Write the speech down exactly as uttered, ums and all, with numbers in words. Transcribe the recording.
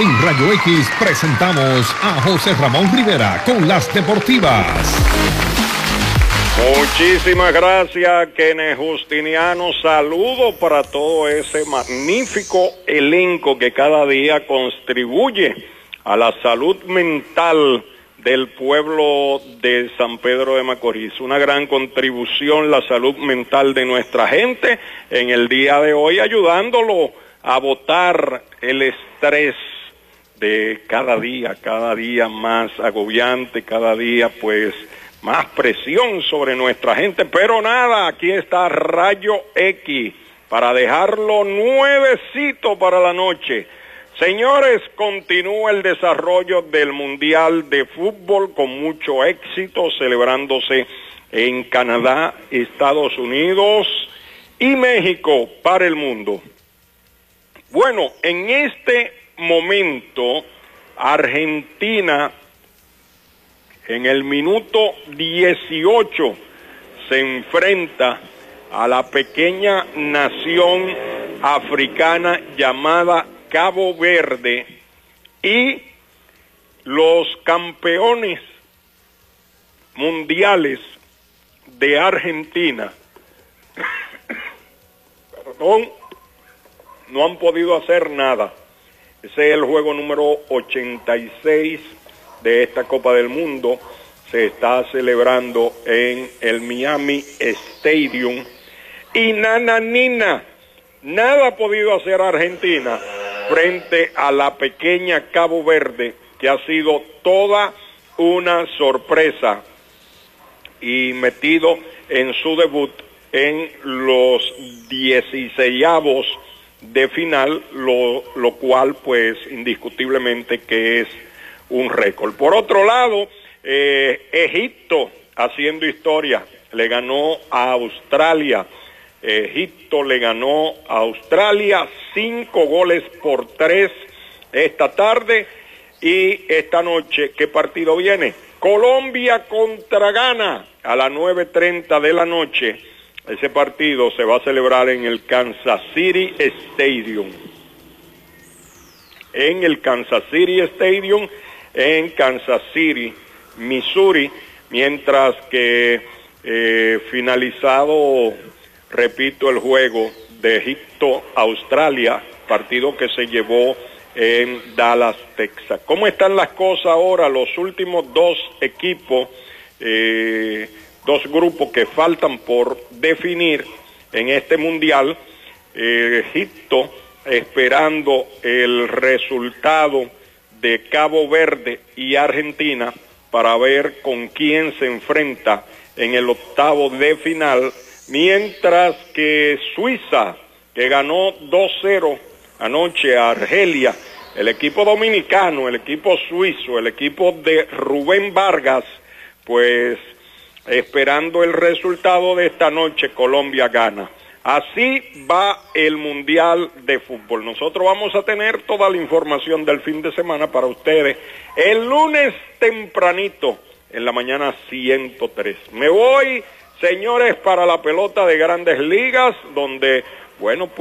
En Rayo X presentamos a José Ramón Rivera con las deportivas. Muchísimas gracias, Kenneth Justiniano. Saludo para todo ese magnífico elenco que cada día contribuye a la salud mental del pueblo de San Pedro de Macorís. Una gran contribución la salud mental de nuestra gente en el día de hoy, ayudándolo a botar el estrés de cada día, cada día más agobiante, cada día pues más presión sobre nuestra gente, pero nada, aquí está Rayo X para dejarlo nuevecito para la noche. Señores, continúa el desarrollo del Mundial de Fútbol con mucho éxito, celebrándose en Canadá, Estados Unidos y México para el mundo. Bueno, en este momento, Argentina en el minuto dieciocho se enfrenta a la pequeña nación africana llamada Cabo Verde y los campeones mundiales de Argentina, perdón, no han podido hacer nada. Ese es el juego número ochenta y seis de esta Copa del Mundo. Se está celebrando en el Miami Stadium y nananina, nada ha podido hacer Argentina frente a la pequeña Cabo Verde, que ha sido toda una sorpresa y metido en su debut en los dieciseisavos de final, lo, lo cual pues indiscutiblemente que es un récord. Por otro lado, eh, Egipto haciendo historia, le ganó a Australia. Egipto le ganó a Australia cinco goles por tres esta tarde. Y esta noche, ¿qué partido viene? Colombia contra Ghana a las nueve treinta de la noche. Ese partido se va a celebrar en el Kansas City Stadium. En el Kansas City Stadium, en Kansas City, Missouri, mientras que eh, finalizado, repito, el juego de Egipto-Australia, partido que se llevó en Dallas, Texas. ¿Cómo están las cosas ahora? Los últimos dos equipos, eh, dos grupos que faltan por definir en este mundial. eh, Egipto esperando el resultado de Cabo Verde y Argentina para ver con quién se enfrenta en el octavo de final, mientras que Suiza, que ganó dos cero anoche a Argelia, el equipo dominicano, el equipo suizo, el equipo de Rubén Vargas, pues esperando el resultado de esta noche, Colombia gana. Así va el Mundial de Fútbol. Nosotros vamos a tener toda la información del fin de semana para ustedes el lunes tempranito, en la mañana ciento tres. Me voy, señores, para la pelota de Grandes Ligas, donde, bueno,